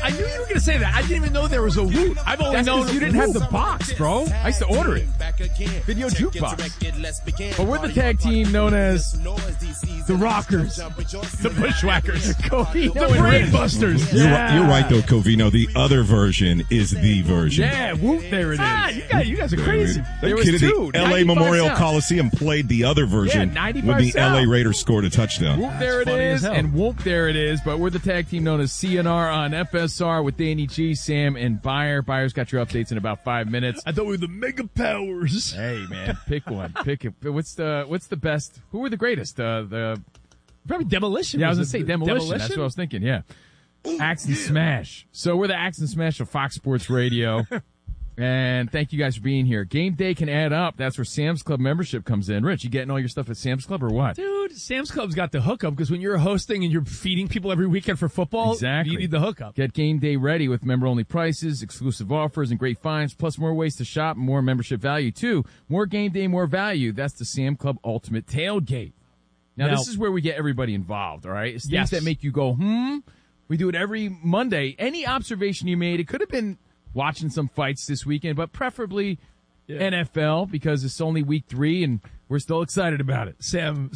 I knew you were going to say that. I didn't even know there was a Woot. I've only known you didn't have the box, bro. I used to order it. Video jukebox. But we're the tag team known as the Rockers, the Bushwhackers, Covino the and Brain Rich. Busters. Yeah. You're right, though, Covino. The other version is the version. Yeah, Woot, there it is. You guys are crazy. There That was kid at two, the L.A. 95 Memorial cents. Coliseum played the other version 95 when the cents. L.A. Raiders scored a touchdown. Whoop, there it funny is, as hell. and whoop, there it is. But we're the tag team known as CNR on FSR with Danny G, Sam, and Buyer. Buyer's got your updates in about 5 minutes. I thought we were the Mega Powers. Hey, man, pick one. Pick it. What's the best? Who were the greatest? The Probably Demolition. Yeah, I was going to say Demolition. That's what I was thinking, yeah. Axe and Smash. So we're the Axe and Smash of Fox Sports Radio. And thank you guys for being here. Game day can add up. That's where Sam's Club membership comes in. Rich, you getting all your stuff at Sam's Club or what? Dude, Sam's Club's got the hookup because when you're hosting and you're feeding people every weekend for football, Exactly. you need the hookup. Get game day ready with member-only prices, exclusive offers, and great finds, plus more ways to shop, more membership value, too. More game day, more value. That's the Sam Club Ultimate Tailgate. Now, this is where we get everybody involved, all right? It's things Yes. that make you go, We do it every Monday. Any observation you made, it could have been watching some fights this weekend, but preferably NFL because it's only week 3 and we're still excited about it. Sam,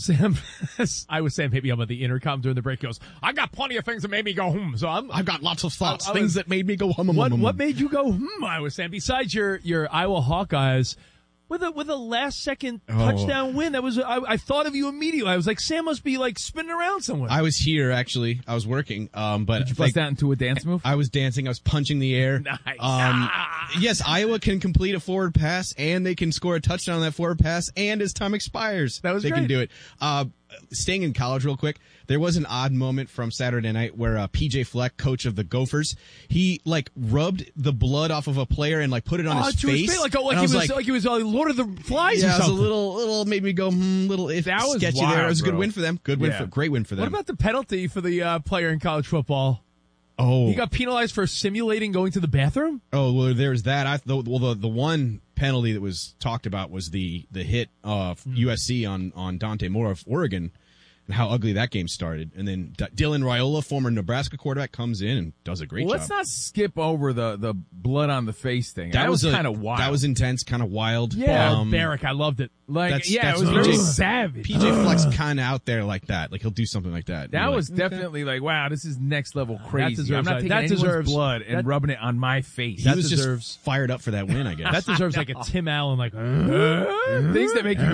I was saying maybe I'm at the intercom during the break. Goes, I got plenty of things that made me go so I've got lots of thoughts, things that made me go What made you go I was saying besides your Iowa Hawkeyes. With a last second touchdown win, that was I thought of you immediately. I was like, Sam must be like spinning around somewhere. I was here actually. I was working. But Did you bust out into a dance move? I was dancing. I was punching the air. Nice. Yes, Iowa can complete a forward pass and they can score a touchdown on that forward pass. And as time expires, That was they great. can do it. Staying in college real quick, there was an odd moment from Saturday night where PJ Fleck, coach of the Gophers, he like rubbed the blood off of a player and like put it on his to his face. face, like And I he was Lord of the Flies yeah, or it was a something. little made me go little if That was sketchy wild, there. It was a good bro. win for them. Great win for them. What about the penalty for the player in college football? Oh, He got penalized for simulating going to the bathroom? Oh, well, there's that. The one penalty that was talked about was the hit of USC on Dante Moore of Oregon and how ugly that game started. And then Dylan Raiola, former Nebraska quarterback, comes in and does a great job. Let's not skip over the blood on the face thing. That was kind of wild. That was intense, kind of wild. Yeah, Barrick, I loved it. like, that's it was PJ very savage. PJ Fleck's kind of out there like that. Like he'll do something like that. That You're was like, okay. definitely like, wow, this is next level crazy. deserves I'm not that. taking That anyone's deserves- blood and that- rubbing it on my face. He That was deserves- just fired up for that win, I guess. That deserves like a Tim Allen, like, Things that make you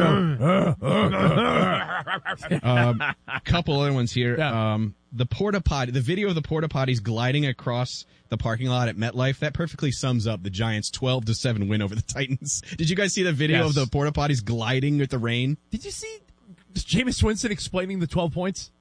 go, A couple other ones here. Yeah. The porta potty, the video of the porta potties gliding across the parking lot at MetLife, that perfectly sums up the Giants' 12-7 win over the Titans. Did you guys see the video Yes. of the porta potties gliding with the rain? Did you see Jameis Winston explaining the 12 points?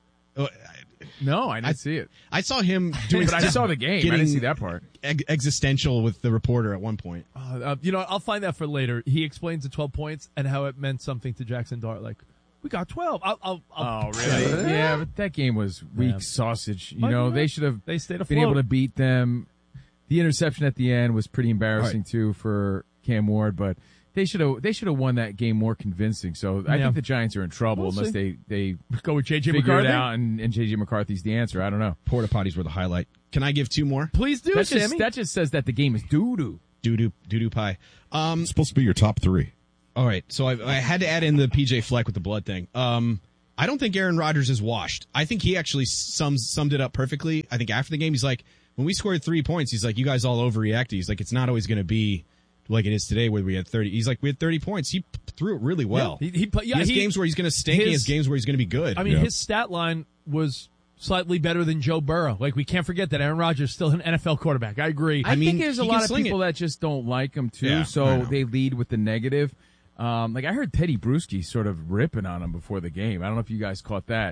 no, I didn't see it. I saw him doing. But I saw the game. I getting didn't see that part. Existential with the reporter at one point. I'll find that for later. He explains the 12 points and how it meant something to Jackson Dart. Like, we got 12. I'll Really? Yeah, but that game was weak Yeah. sausage. You But know, you know, they should have they stayed been afloat. able to beat them. The interception at the end was pretty embarrassing too for Cam Ward, but they should have won that game more convincing. So I Yeah. think the Giants are in trouble We'll unless see. they Go with J.J. figure McCarthy. it out and J.J. McCarthy's the answer. I don't know. Porta potties were the highlight. Can I give two more? Please do, Sammy. That just says that the game is doo-doo. Doo-doo pie. It's supposed to be your top 3. All right, so I had to add in the PJ Fleck with the blood thing. I don't think Aaron Rodgers is washed. I think he actually summed it up perfectly. I think after the game, he's like, when we scored 3 points, he's like, you guys all overreacted. He's like, it's not always going to be like it is today where we had 30. He's like, we had 30 points. He threw it really well. He has games where he's going to stink. He has games where he's going to be good. I mean, his stat line was slightly better than Joe Burrow. Like, we can't forget that Aaron Rodgers is still an NFL quarterback. I agree. I mean, think there's a he lot can of sling people it. that just don't like him too, Yeah, I so know. they lead with the negative. Like I heard Teddy Bruschi sort of ripping on him before the game. I don't know if you guys caught that.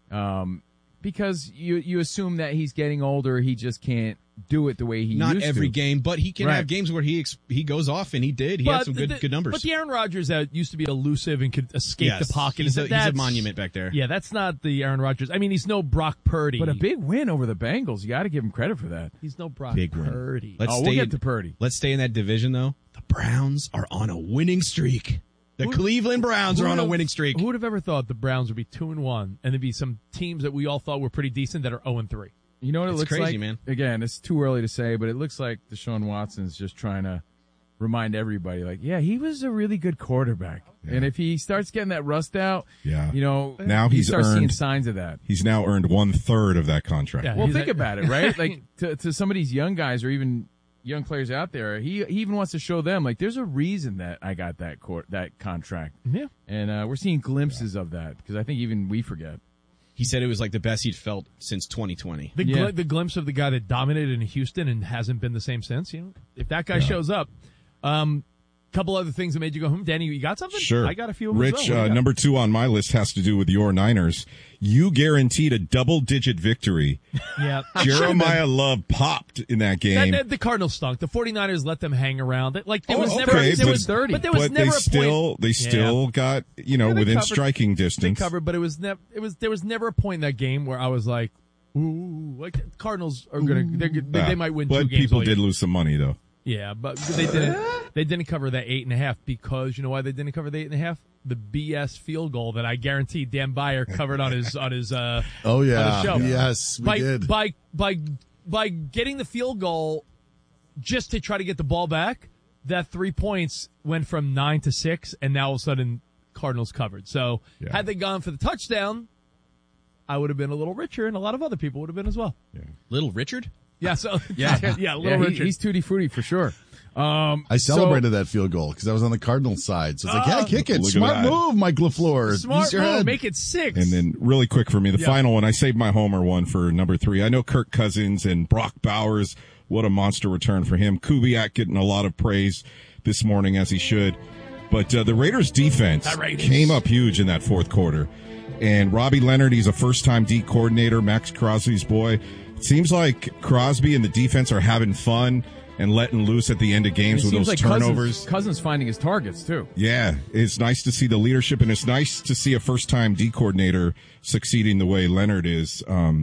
Because you assume that he's getting older, he just can't do it the way he Not used every to. game, but he can Right. have games where he goes off, and he did. He had some good numbers. But the Aaron Rodgers that used to be elusive and could escape Yes, the pocket. he's a that's- monument back there. Yeah, that's not the Aaron Rodgers. I mean, he's no Brock Purdy. But a big win over the Bengals. You got to give him credit for that. He's no Brock Big win. Purdy. Let's We'll get to Purdy. Let's stay in that division, though. The Browns are on a winning streak. The Cleveland Browns are on a winning streak. Who would have ever thought the Browns would be 2-1 and there'd be some teams that we all thought were pretty decent that are 0-3? You know what it looks crazy, like? Man. Again, it's too early to say, but it looks like Deshaun Watson's just trying to remind everybody, like, yeah, he was a really good quarterback. Yeah. And if he starts getting that rust out, now he starts seeing signs of that. He's now earned 1/3 of that contract. Yeah, well, think about it, right? Like to some of these young guys or even young players out there, he even wants to show them, like, there's a reason that I got that contract. Yeah. And we're seeing glimpses of that because I think even we forget. He said it was like the best he'd felt since 2020. The glimpse of the guy that dominated in Houston and hasn't been the same since. If that guy shows up, couple other things that made you go, Danny, you got something? Sure. I got a few of them. Rich, number 2 on my list has to do with your Niners. You guaranteed a double-digit victory. Yeah. Jeremiah Love popped in that game. The Cardinals stunk. The 49ers let them hang around. There was never 30. But there was never a point. They still got, within striking distance. They covered, but there was never a point in that game where I was like, ooh, like Cardinals are going to, they might win 2 games. But people did lose some money, though. Yeah, but they didn't. They didn't cover that 8.5 because you know why they didn't cover the 8.5? The BS field goal that I guaranteed Dan Beyer covered on his on his show. Yes, we did. By getting the field goal just to try to get the ball back, that 3 points went from 9 to 6, and now all of a sudden Cardinals covered. So had they gone for the touchdown, I would have been a little richer, and a lot of other people would have been as well. Yeah. Little Richard? Yeah, so little Richard. He's tutti frutti for sure. I celebrated that field goal because I was on the Cardinals side. So it's like, kick it. Smart move, Mike LaFleur. Smart move. Make it 6. And then really quick for me, the final one, I saved my homer one for number 3. I know Kirk Cousins and Brock Bowers, what a monster return for him. Kubiak getting a lot of praise this morning, as he should. But the Raiders defense came up huge in that fourth quarter. And Robbie Leonard, he's a first-time D coordinator, Max Crosby's boy. It seems like Crosby and the defense are having fun and letting loose at the end of games with those turnovers. Cousins finding his targets, too. Yeah, it's nice to see the leadership, and it's nice to see a first-time D coordinator succeeding the way Leonard is.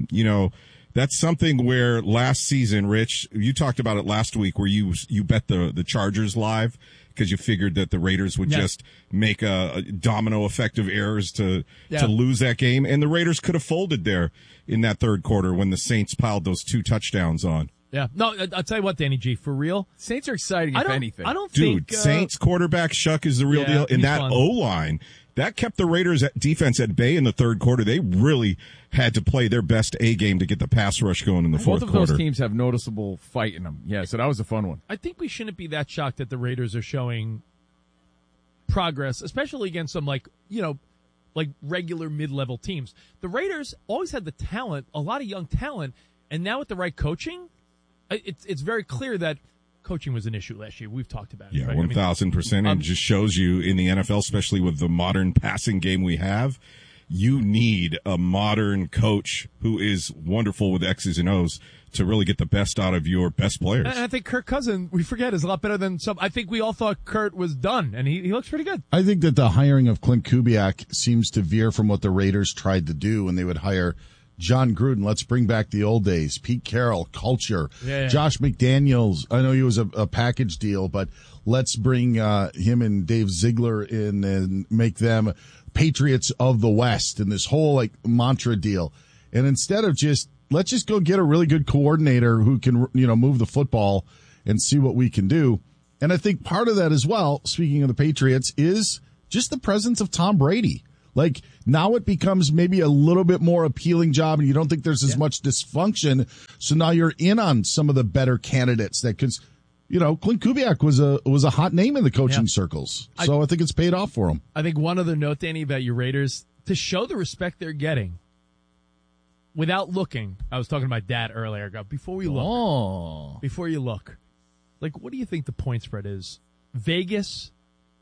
That's something where last season, Rich, you talked about it last week where you bet the Chargers live because you figured that the Raiders would just make a domino effect of errors to lose that game. And the Raiders could have folded there in that third quarter when the Saints piled those 2 touchdowns on. Yeah. No, I'll tell you what, Danny G, for real. Saints are exciting, if anything. I don't think... Dude, Saints quarterback Shuck is the real deal. And that O-line, that kept the Raiders' defense at bay in the third quarter. They really had to play their best A game to get the pass rush going in the fourth quarter. Both of those teams have noticeable fight in them. Yeah, so that was a fun one. I think we shouldn't be that shocked that the Raiders are showing progress, especially against some like regular mid-level teams. The Raiders always had the talent, a lot of young talent, and now with the right coaching, it's very clear that coaching was an issue last year. We've talked about it. Yeah, 1,000%. And it just shows you in the NFL, especially with the modern passing game we have, you need a modern coach who is wonderful with X's and O's to really get the best out of your best players. And I think Kirk Cousins, we forget, is a lot better than some. I think we all thought Kurt was done, and he looks pretty good. I think that the hiring of Clint Kubiak seems to veer from what the Raiders tried to do when they would hire John Gruden. Let's bring back the old days. Pete Carroll, culture. Yeah. Josh McDaniels. I know he was a package deal, but let's bring him and Dave Ziegler in and make them Patriots of the West and this whole mantra deal. And instead of let's just go get a really good coordinator who can, move the football and see what we can do. And I think part of that as well, speaking of the Patriots, is just the presence of Tom Brady. Now it becomes maybe a little bit more appealing job and you don't think there's as much dysfunction. So now you're in on some of the better candidates that could, Clint Kubiak was a hot name in the coaching circles. So I think it's paid off for him. I think one other note, Danny, about your Raiders, to show the respect they're getting without looking. I was talking to my dad earlier. Before you look, what do you think the point spread is? Vegas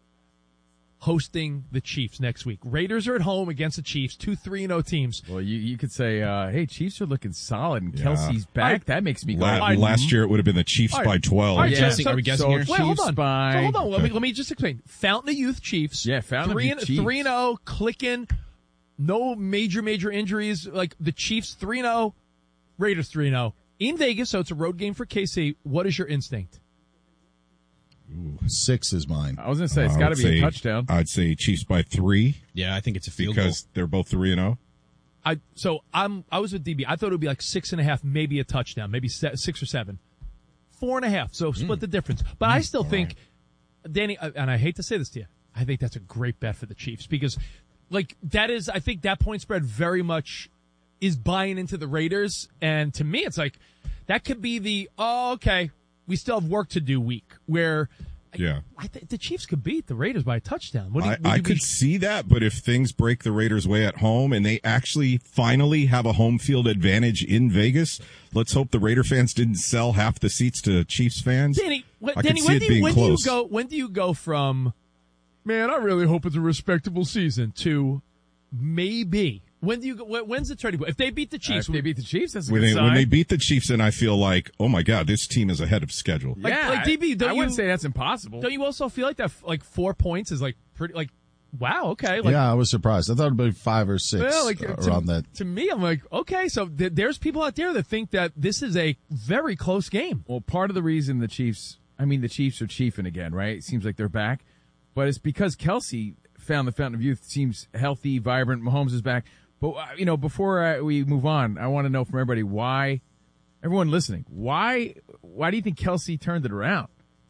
hosting the Chiefs next week. Raiders are at home against the Chiefs, 2 3-0 teams. Well, you could say, hey, Chiefs are looking solid, and Kelsey's back. That makes me go. Last year it would have been the Chiefs by 12. Are we guessing here? Wait, hold on. Let me just explain. Fountain of Youth Chiefs. Yeah, Fountain of Youth Chiefs. 3-0, clicking. No major injuries. The Chiefs 3-0, Raiders 3-0. In Vegas, so it's a road game for KC. What is your instinct? 6 is mine. I was going to say, it's got to be a touchdown. I'd say Chiefs by 3. Yeah, I think it's a field goal. Because they're both 3-0. I was with DB. I thought it would be like 6.5, maybe a touchdown, maybe 6 or 7. 4.5. So split the difference. But I still think, Danny, and I hate to say this to you, I think that's a great bet for the Chiefs because, like, I think that point spread very much is buying into the Raiders. And to me, it's like, that could be okay, we still have work to do week where I think the Chiefs could beat the Raiders by a touchdown. I could see that, but if things break the Raiders' way at home and they actually finally have a home field advantage in Vegas, let's hope the Raider fans didn't sell half the seats to Chiefs fans. Danny, when do you go from, man, I really hope it's a respectable season, to maybe? When do you go? When's the turning point? If they beat the Chiefs, that's a good sign. When they beat the Chiefs, then I feel like, oh my God, this team is ahead of schedule. Like DB, I wouldn't say that's impossible. Don't you also feel like that? Like 4 points is like pretty. Like, wow, okay. Like, yeah, I was surprised. I thought it'd be 5 or 6 around that. To me, I'm like, okay, so there's people out there that think that this is a very close game. Well, part of the reason the Chiefs are chiefing again, right? It seems like they're back, but it's because Kelsey found the fountain of youth. Seems healthy, vibrant. Mahomes is back. But, before we move on, I want to know from everybody why, everyone listening, why do you think Kelsey turned it around?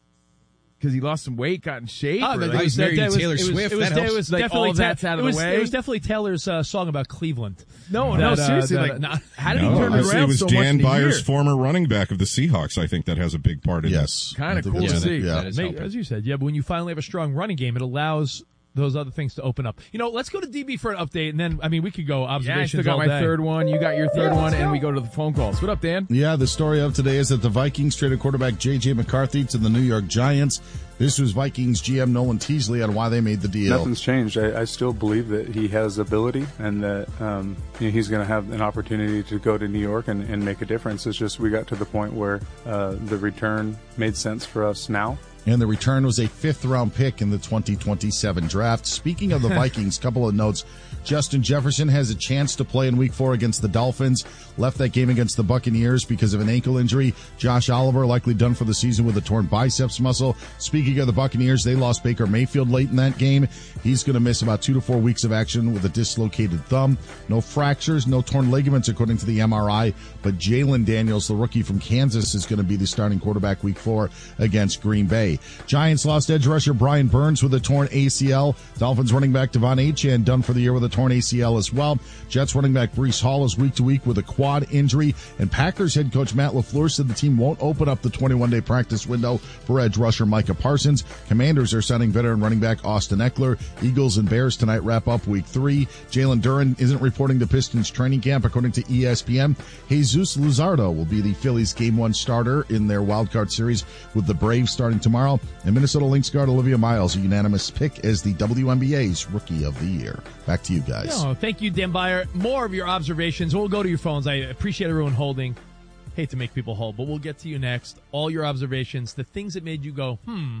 Because he lost some weight, got in shape? Oh, he was married to Taylor Swift. It was like all that's out of the way? It was definitely Taylor's song about Cleveland. No, seriously. How did he turn it around so much? It was Dan Byers, former running back of the Seahawks. I think that has a big part in this. Kind of cool to see. Yeah. As you said, but when you finally have a strong running game, it allows those other things to open up. Let's go to DB for an update, and then, we could go observations all day. I still got my third one. You got your third one, and we go to the phone calls. What up, Dan? Yeah, the story of today is that the Vikings traded quarterback J.J. McCarthy to the New York Giants. This was Vikings GM Nolan Teasley on why they made the deal. Nothing's changed. I still believe that he has ability and that he's going to have an opportunity to go to New York and make a difference. It's just we got to the point where the return made sense for us now. And the return was a 5th-round pick in the 2027 draft. Speaking of the Vikings, couple of notes. Justin Jefferson has a chance to play in Week 4 against the Dolphins. Left that game against the Buccaneers because of an ankle injury. Josh Oliver likely done for the season with a torn biceps muscle. Speaking of the Buccaneers, they lost Baker Mayfield late in that game. He's going to miss about 2 to 4 weeks of action with a dislocated thumb. No fractures, no torn ligaments according to the MRI. But Jalen Daniels, the rookie from Kansas, is going to be the starting quarterback Week 4 against Green Bay. Giants lost edge rusher Brian Burns with a torn ACL. Dolphins running back Devon Achane done for the year with a torn ACL as well. Jets running back Breece Hall is week to week with a quad injury. And Packers head coach Matt LaFleur said the team won't open up the 21-day practice window for edge rusher Micah Parsons. Commanders are signing veteran running back Austin Eckler. Eagles and Bears tonight wrap up Week 3. Jalen Duren isn't reporting to Pistons training camp according to ESPN. Jesus Luzardo will be the Phillies Game 1 starter in their wildcard series with the Braves starting tomorrow. And Minnesota Lynx guard Olivia Miles, a unanimous pick as the WNBA's Rookie of the Year. Back to you guys. Thank you, Dan Byer. More of your observations. We'll go to your phones. I appreciate everyone holding. Hate to make people hold, but we'll get to you next. All your observations, the things that made you go,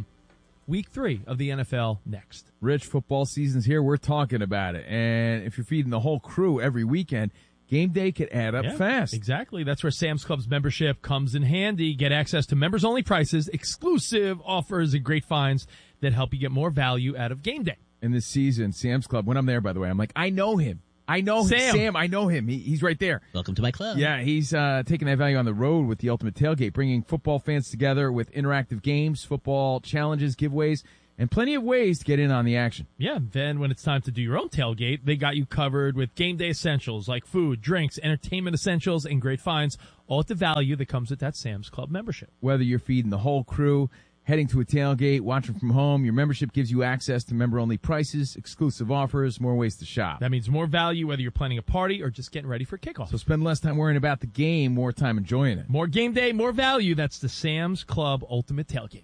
Week 3 of the NFL next. Rich, football season's here. We're talking about it. And if you're feeding the whole crew every weekend, game day could add up fast. Exactly. That's where Sam's Club's membership comes in handy. Get access to members-only prices, exclusive offers, and great finds that help you get more value out of game day. In this season, Sam's Club, when I'm there, by the way, I'm like, I know him. Sam, I know him. He's right there. Welcome to my club. Yeah, he's taking that value on the road with the Ultimate Tailgate, bringing football fans together with interactive games, football challenges, giveaways, and plenty of ways to get in on the action. Yeah, then when it's time to do your own tailgate, they got you covered with game day essentials like food, drinks, entertainment essentials, and great finds, all at the value that comes with that Sam's Club membership. Whether you're feeding the whole crew, heading to a tailgate, watching from home, your membership gives you access to member-only prices, exclusive offers, more ways to shop. That means more value whether you're planning a party or just getting ready for kickoff. So spend less time worrying about the game, more time enjoying it. More game day, more value. That's the Sam's Club Ultimate Tailgate.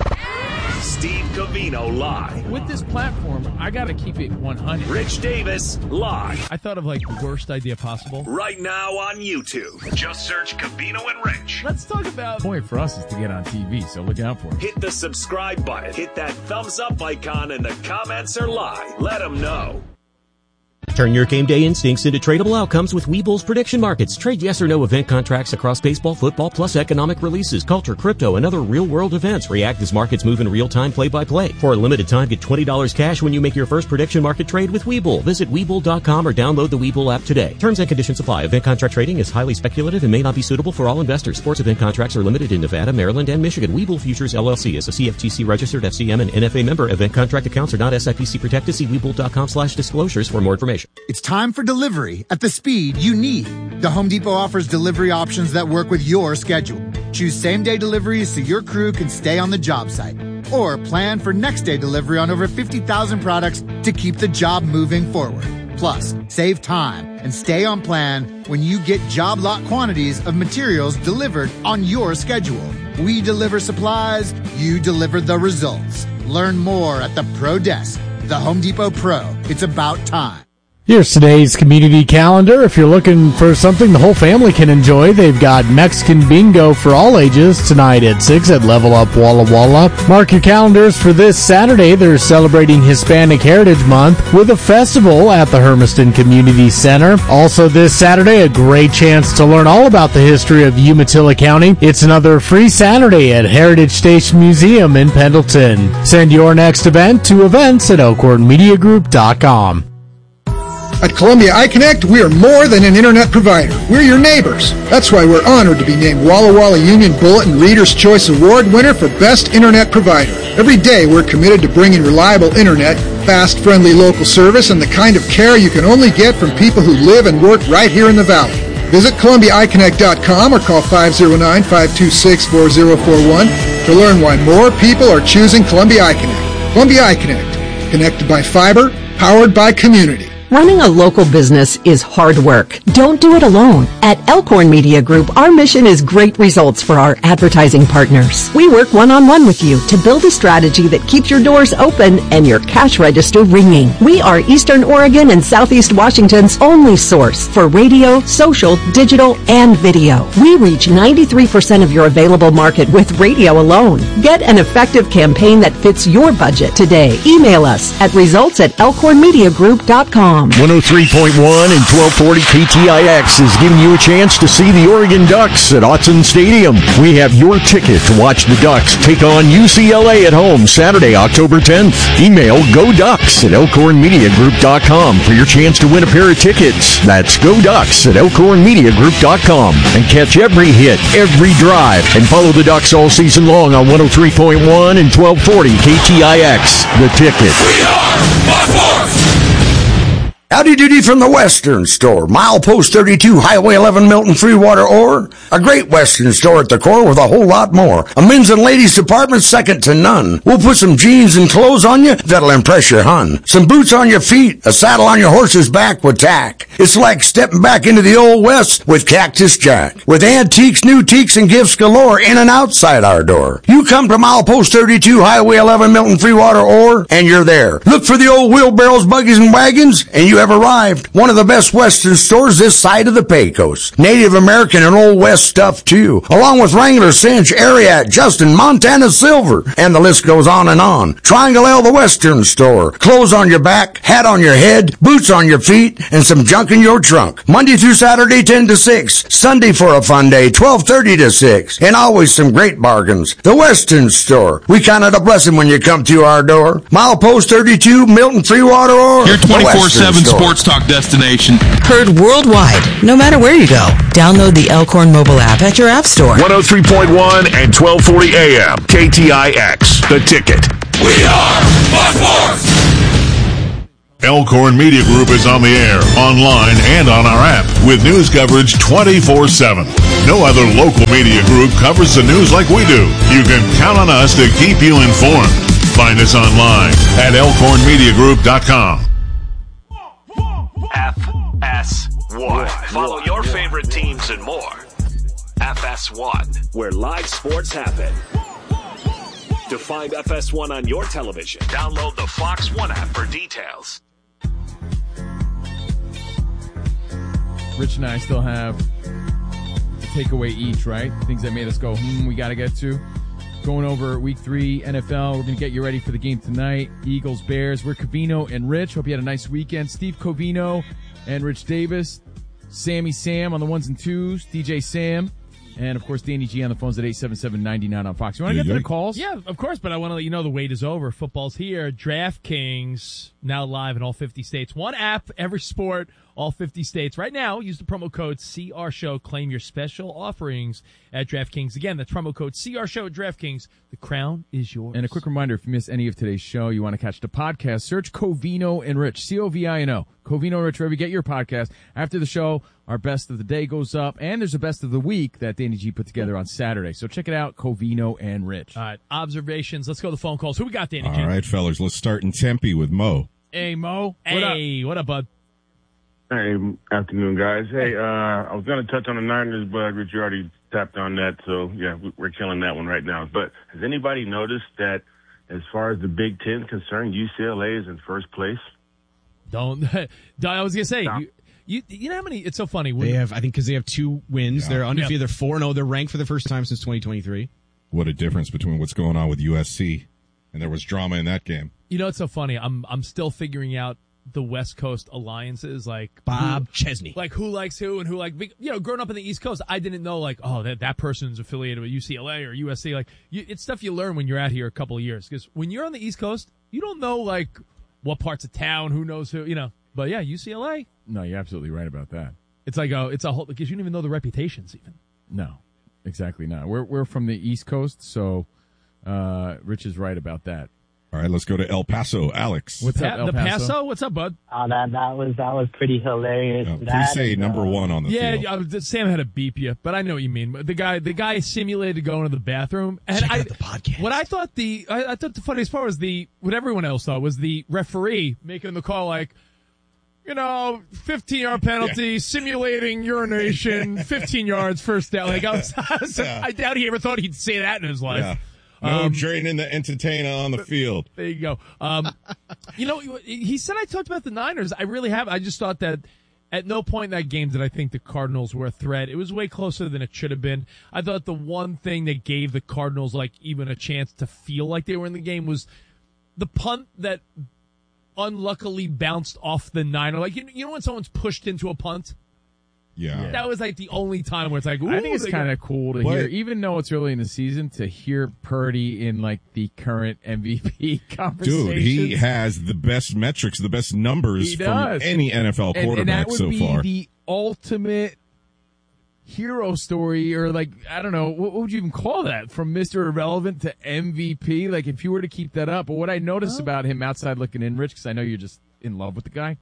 Steve Covino live. With this platform, I got to keep it 100. Rich Davis live. I thought of the worst idea possible. Right now on YouTube. Just search Covino and Rich. Let's talk about... The point for us is to get on TV, so look out for it. Hit the subscribe button. Hit that thumbs up icon, and the comments are live. Let them know. Turn your game day instincts into tradable outcomes with Webull's prediction markets. Trade yes or no event contracts across baseball, football, plus economic releases, culture, crypto, and other real-world events. React as markets move in real time, play-by-play. For a limited time, get $20 cash when you make your first prediction market trade with Webull. Visit Webull.com or download the Webull app today. Terms and conditions apply. Event contract trading is highly speculative and may not be suitable for all investors. Sports event contracts are limited in Nevada, Maryland, and Michigan. Webull Futures LLC is a CFTC registered FCM and NFA member. Event contract accounts are not SIPC protected. See Webull.com/disclosures for more information. It's time for delivery at the speed you need. The Home Depot offers delivery options that work with your schedule. Choose same-day deliveries so your crew can stay on the job site. Or plan for next-day delivery on over 50,000 products to keep the job moving forward. Plus, save time and stay on plan when you get job lot quantities of materials delivered on your schedule. We deliver supplies, you deliver the results. Learn more at the Pro Desk. The Home Depot Pro. It's about time. Here's today's community calendar. If you're looking for something the whole family can enjoy, they've got Mexican bingo for all ages tonight at 6 at Level Up Walla Walla. Mark your calendars for this Saturday. They're celebrating Hispanic Heritage Month with a festival at the Hermiston Community Center. Also this Saturday, a great chance to learn all about the history of Umatilla County. It's another free Saturday at Heritage Station Museum in Pendleton. Send your next event to events@elkhornmediagroup.com. At Columbia iConnect, we are more than an internet provider. We're your neighbors. That's why we're honored to be named Walla Walla Union Bulletin Reader's Choice Award winner for Best Internet Provider. Every day, we're committed to bringing reliable internet, fast, friendly local service, and the kind of care you can only get from people who live and work right here in the Valley. Visit ColumbiaIConnect.com or call 509-526-4041 to learn why more people are choosing Columbia iConnect. Columbia iConnect, connected by fiber, powered by community. Running a local business is hard work. Don't do it alone. At Elkhorn Media Group, our mission is great results for our advertising partners. We work one-on-one with you to build a strategy that keeps your doors open and your cash register ringing. We are Eastern Oregon and Southeast Washington's only source for radio, social, digital, and video. We reach 93% of your available market with radio alone. Get an effective campaign that fits your budget today. Email us at results@elkhornmediagroup.com. 103.1 and 1240 KTIX is giving you a chance to see the Oregon Ducks at Autzen Stadium. We have your ticket to watch the Ducks take on UCLA at home Saturday, October 10th. Email GoDucks@elkhornmediagroup.com for your chance to win a pair of tickets. That's GoDucks@elkhornmediagroup.com. And catch every hit, every drive, and follow the Ducks all season long on 103.1 and 1240 KTIX. The Ticket. We are Buckforce! Howdy doody from the Western Store. Milepost 32, Highway 11, Milton, Freewater, Ore. A great Western store at the core with a whole lot more. A men's and ladies department second to none. We'll put some jeans and clothes on you that'll impress your hun. Some boots on your feet, a saddle on your horse's back with tack. It's like stepping back into the Old West with Cactus Jack. With antiques, new teaks, and gifts galore in and outside our door. You come to Milepost 32, Highway 11, Milton, Freewater, Ore, and you're there. Look for the old wheelbarrows, buggies, and wagons, and you have arrived. One of the best Western stores this side of the Pecos. Native American and Old West stuff too, along with Wrangler, Cinch, Ariat, Justin, Montana Silver, and the list goes on and on. Triangle L, the Western Store. Clothes on your back, hat on your head, boots on your feet, and some junk in your trunk. Monday through Saturday, 10 to 6. Sunday for a fun day, 12:30 to 6. And always some great bargains. The Western Store. We count it a blessing when you come to our door. Milepost 32, Milton, Freewater, or your 24/7 sports talk destination. Heard worldwide, no matter where you go. Download the Elkhorn mobile app at your app store. 103.1 and 1240 AM. KTIX. The Ticket. We are Buckforce! Elkhorn Media Group is on the air, online, and on our app with news coverage 24/7. No other local media group covers the news like we do. You can count on us to keep you informed. Find us online at elkhornmediagroup.com. FS1. Follow your favorite teams and more. FS1, where live sports happen. To find FS1 on your television, download the Fox One app for details. Rich and I still have a takeaway each, right? Things that made us go, we got to get to. going over Week 3 NFL. We're going to get you ready for the game tonight. Eagles, Bears. We're Covino and Rich. Hope you had a nice weekend. Steve Covino and Rich Davis. Sammy Sam on the ones and twos. DJ Sam. And, of course, Danny G on the phones at 877-99 on Fox. You want to get to the calls? Yeah, of course, but I want to let you know the wait is over. Football's here. DraftKings, now live in all 50 states. One app, every sport, all 50 states. Right now, use the promo code CRSHOW. Claim your special offerings at DraftKings. Again, that's promo code CRSHOW at DraftKings. The crown is yours. And a quick reminder, if you missed any of today's show, you want to catch the podcast, search Covino and Rich, Covino. Covino and Rich, wherever you get your podcast. After the show, our best of the day goes up, and there's a best of the week that Danny G put together on Saturday. So check it out, Covino and Rich. All right, observations. Let's go to the phone calls. Who we got, Danny G? All right, fellas, let's start in Tempe with Mo. Hey, Mo. What up, bud? Hey, afternoon, guys. Hey, I was going to touch on the Niners, but Rich, you already tapped on that, so yeah, we're killing that one right now. But has anybody noticed that as far as the Big Ten is concerned, UCLA is in first place? I was going to say, you know how many, it's so funny. They have, I think, because they have 2 wins. Yeah. They're undefeated. They're 4-0. They're ranked for the first time since 2023. What a difference between what's going on with USC, and there was drama in that game. You know, it's so funny. I'm still figuring out the West Coast alliances, like Bob Chesney, like who likes who and who, like, you know, growing up in the East Coast, I didn't know, like, oh, that person's affiliated with UCLA or USC. Like, it's stuff you learn when you're out here a couple of years, because when you're on the East Coast, you don't know, like, what parts of town, who knows who, you know. But yeah, UCLA. No, you're absolutely right about that. It's like it's a whole, because you don't even know the reputations even. No, exactly not. We're from the East Coast, so Rich is right about that. All right, let's go to El Paso. Alex. What's up, El Paso? What's up, bud? That was pretty hilarious. Please say number one on the field. Yeah, Sam had to beep you, but I know what you mean. The guy simulated going to the bathroom, and check out the podcast. What I thought the funniest part was what everyone else thought was the referee making the call, like, you know, 15-yard penalty, simulating urination, 15 yards, first down. Like, I doubt he ever thought he'd say that in his life. Yeah. No draining the entertainer on the field. There you go. You know, he said I talked about the Niners. I really have. I just thought that at no point in that game did I think the Cardinals were a threat. It was way closer than it should have been. I thought the one thing that gave the Cardinals, like, even a chance to feel like they were in the game was the punt that unluckily bounced off the Niner. Like, you know when someone's pushed into a punt? Yeah. That was like the only time where it's like, ooh, I think it's kind of cool to hear, even though it's early in the season, to hear Purdy in like the current MVP conversation. Dude, he has the best metrics, the best numbers from any NFL quarterback so far. And that would be the ultimate hero story, or like, I don't know, what would you even call that? From Mr. Irrelevant to MVP? Like, if you were to keep that up. But what I noticed about him outside looking in, Rich, because I know you're just in love with the guy,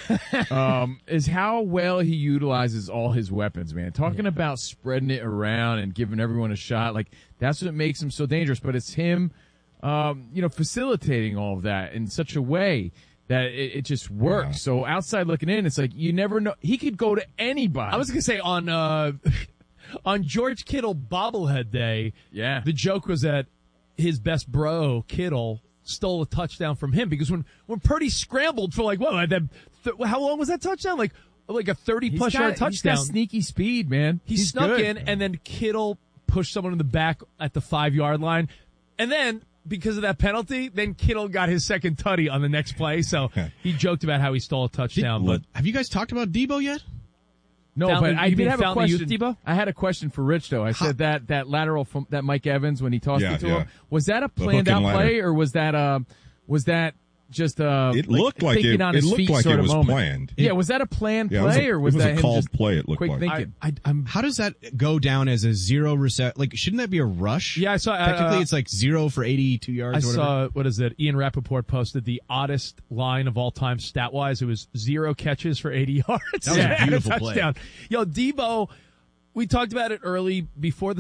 is how well he utilizes all his weapons, man. Talking about spreading it around and giving everyone a shot, like, that's what makes him so dangerous. But it's him, facilitating all of that in such a way that it just works. Yeah. So outside looking in, it's like, you never know. He could go to anybody. I was going to say on George Kittle bobblehead day, the joke was that his best bro, Kittle, stole a touchdown from him, because when Purdy scrambled for, like, how long was that touchdown? Like a 30-plus yard touchdown. He's got sneaky speed, man. He snuck in, and then Kittle pushed someone in the back at the 5-yard line. And then, because of that penalty, then Kittle got his second tutty on the next play. So he joked about how he stole a touchdown. But have you guys talked about Debo yet? No, but I did have a question. Youth, I had a question for Rich, though. I said that lateral from that Mike Evans when he tossed it to him, was that a planned out play, or was that just it looked like it was planned? Yeah, was that a planned play, or was that a called play? It looked quick like. thinking. How does that go down as a zero reception? Like, shouldn't that be a rush? Yeah, I saw. Technically, it's like 0 for 82 yards. I saw. What is it? Ian Rappaport posted the oddest line of all time stat wise. It was 0 catches for 80 yards. That was a beautiful touchdown. Play. Yo, Debo. We talked about it early before the